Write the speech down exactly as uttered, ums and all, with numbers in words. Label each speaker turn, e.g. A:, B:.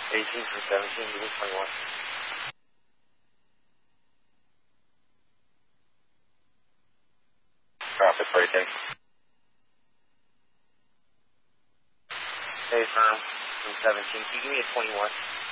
A: eighteen from seventeen, give me twenty-one. Traffic breaking. Hey, firm from seventeen, can you give me a twenty-one?